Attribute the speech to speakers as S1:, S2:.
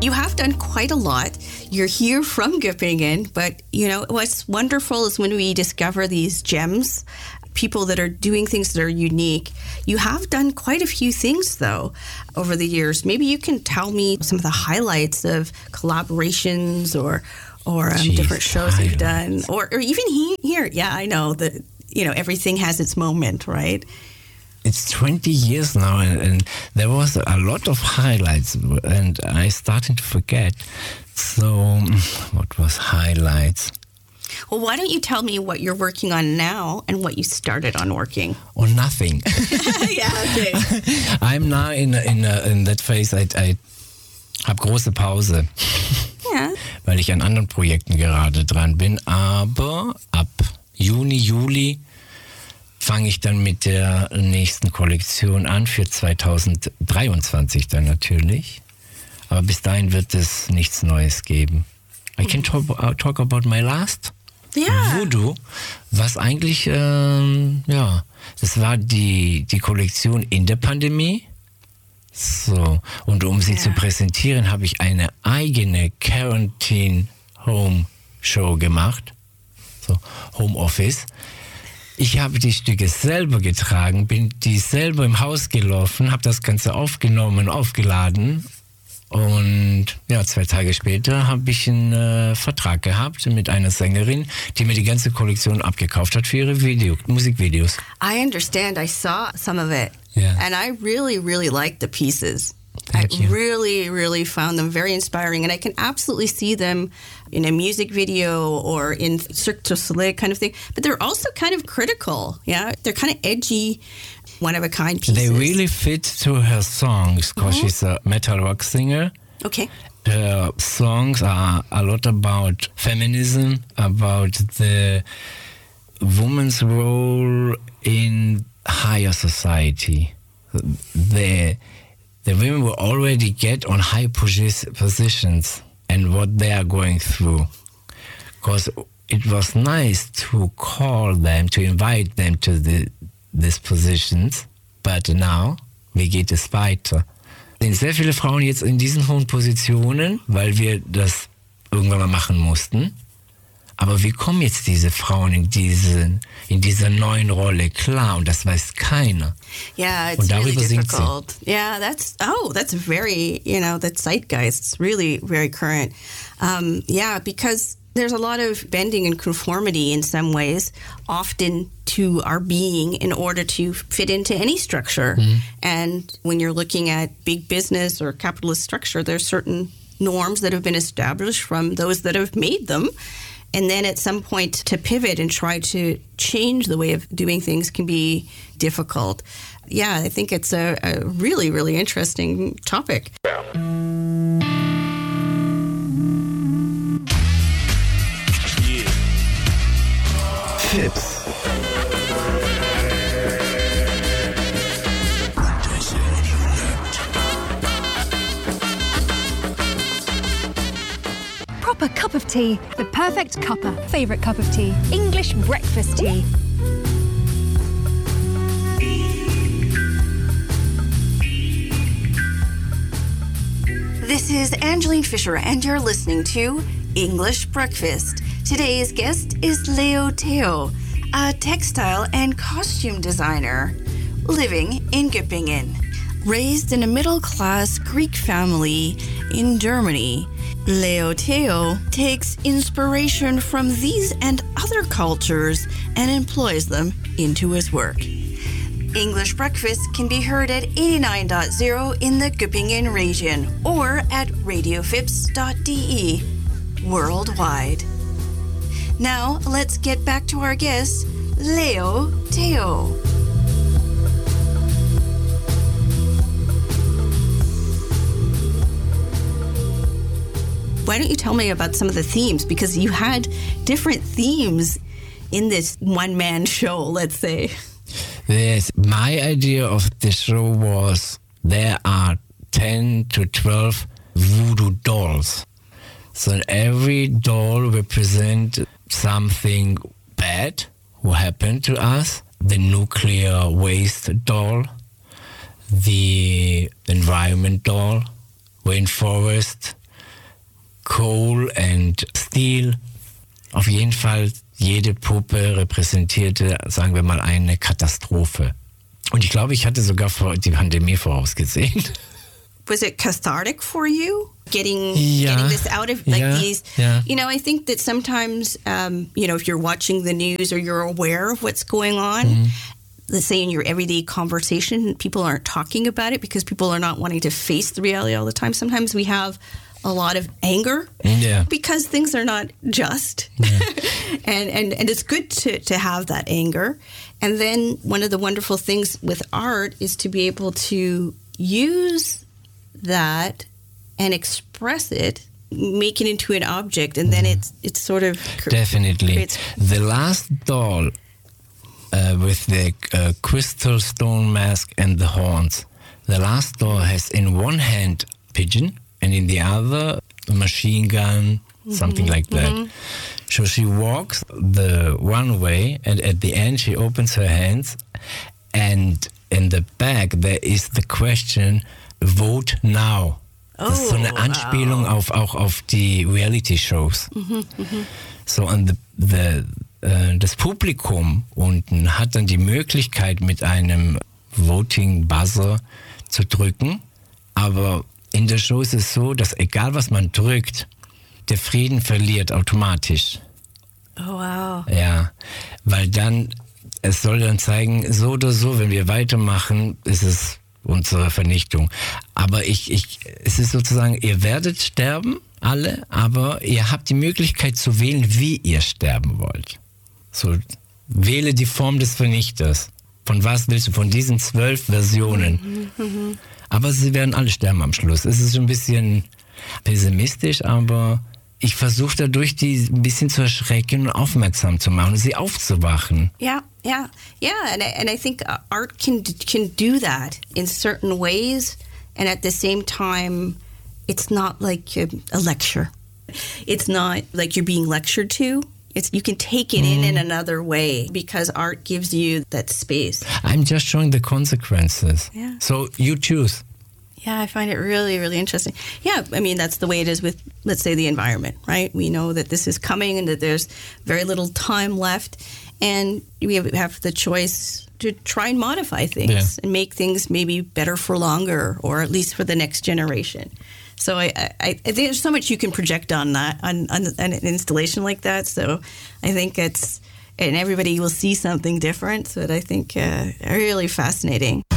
S1: You have done quite a lot. You're here from Göppingen, but, what's wonderful is when we discover these gems, people that are doing things that are unique. You have done quite a few things, though, over the years. Maybe you can tell me some of the highlights of collaborations or different shows you've done, or even here. Yeah, I know that, everything has its moment, right?
S2: It's 20 years now, and there was a lot of highlights, and I started to forget. So, what was highlights?
S1: Well, why don't you tell me what you're working on now and what you started on working?
S2: Or nothing.
S1: Yeah, okay.
S2: I'm now in that phase. I habe große Pause.
S1: Ja.
S2: Weil ich an anderen Projekten gerade dran bin. Aber ab Juni, Juli fange ich dann mit der nächsten Kollektion an, für 2023 dann natürlich. Aber bis dahin wird es nichts Neues geben. I can talk about my last Voodoo, was eigentlich, das war die Kollektion in der Pandemie. So, und um sie zu präsentieren, habe ich eine eigene Quarantine Home Show gemacht. So, Home Office. Ich habe die Stücke selber getragen, bin die selber im Haus gelaufen, habe das Ganze aufgenommen, aufgeladen. Und 2 Tage später habe ich einen Vertrag gehabt mit einer Sängerin, die mir die ganze Kollektion abgekauft hat für ihre Musikvideos.
S1: I understand. I saw some of it.
S2: Yeah.
S1: And I really, really liked the pieces.
S2: Thank you.
S1: Really, really found them very inspiring. And I can absolutely see them in a music video or in Cirque du Soleil kind of thing. But they're also kind of critical. Yeah, they're kind of edgy, one-of-a-kind pieces.
S2: They really fit to her songs because she's a metal rock singer.
S1: Okay.
S2: Her songs are a lot about feminism, about the woman's role in higher society. The women will already get on high positions and what they are going through. Because it was nice to call them, to invite them to these positions. But now, wie geht es weiter? Es sind sehr viele Frauen jetzt in diesen hohen Positionen, weil wir das irgendwann mal machen mussten. Aber wie kommen jetzt diese Frauen in diese neuen Rolle klar? Und das weiß keiner.
S1: Yeah, it's really difficult. Yeah, that's very, the zeitgeist. It's really very current. Because there's a lot of bending and conformity in some ways, often to our being in order to fit into any structure. Mm-hmm. And when you're looking at big business or capitalist structure, there's certain norms that have been established from those that have made them. And then at some point to pivot and try to change the way of doing things can be difficult. Yeah, I think it's a really, really interesting topic.
S3: Fips.
S4: Proper cup of tea. The perfect cuppa. Favourite cup of tea. English breakfast tea.
S1: This is Angeline Fisher, and you're listening to English Breakfast. Today's guest is Leo Theo, a textile and costume designer living in Göppingen. Raised in a middle-class Greek family in Germany, Leo Theo takes inspiration from these and other cultures and employs them into his work. English Breakfast can be heard at 89.0 in the Göppingen region or at radiofips.de worldwide. Now, let's get back to our guest, Leo Theo. Why don't you tell me about some of the themes? Because you had different themes in this one-man show, let's say.
S2: Yes, my idea of the show was there are 10 to 12 voodoo dolls. So every doll represents something bad who happened to us. The nuclear waste doll, the environment doll, rainforest, Coal and Steel. Auf jeden Fall, jede Puppe repräsentierte, sagen wir mal, eine Katastrophe. Und ich glaube, ich hatte sogar die Pandemie vorausgesehen.
S1: Was it cathartic for you? Getting this out of these, I think that sometimes, if you're watching the news or you're aware of what's going on, let's say in your everyday conversation, people aren't talking about it because people are not wanting to face the reality all the time. Sometimes we have a lot of anger because things are not just. Yeah. and it's good to have that anger. And then one of the wonderful things with art is to be able to use that and express it, make it into an object, and then it's sort of
S2: definitely the last doll with the crystal stone mask and the horns. The last doll has in one hand pigeon and in the other a machine gun, something like that. So she walks the one way, and at the end she opens her hands, and in the back there is the question, vote now. Das ist so eine Anspielung auch auf die Reality-Shows. So, und das Publikum unten hat dann die Möglichkeit, mit einem Voting-Buzzer zu drücken. Aber in der Show ist es so, dass egal was man drückt, der Frieden verliert automatisch.
S1: Oh, wow.
S2: Ja, weil es soll dann zeigen, so oder so, wenn wir weitermachen, ist es unsere Vernichtung. Aber es ist sozusagen, ihr werdet sterben, alle, aber ihr habt die Möglichkeit zu wählen, wie ihr sterben wollt. So, wähle die Form des Vernichters. Von was willst du? Von diesen 12 Versionen. Aber sie werden alle sterben am Schluss. Es ist ein bisschen pessimistisch, aber ich versuche dadurch, die ein bisschen zu erschrecken und aufmerksam zu machen, sie aufzuwachen.
S1: Yeah. And I think art can do that in certain ways, and at the same time, it's not like a lecture. It's not like you're being lectured to. You can take it in another way because art gives you that space.
S2: I'm just showing the consequences.
S1: Yeah.
S2: So you choose.
S1: Yeah, I find it really, really interesting. Yeah, I mean, that's the way it is with, let's say, the environment, right? We know that this is coming and that there's very little time left. And we have the choice to try and modify things and make things maybe better for longer, or at least for the next generation. So I think there's so much you can project on that, on an installation like that. So I think and everybody will see something different. So I think really fascinating.